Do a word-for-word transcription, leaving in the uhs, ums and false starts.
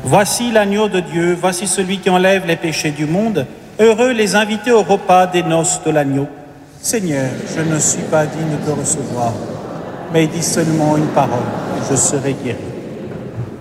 Voici l'agneau de Dieu, voici celui qui enlève les péchés du monde. Heureux les invités au repas des noces de l'agneau. Seigneur, je ne suis pas digne de te recevoir, mais dis seulement une parole et je serai guéri.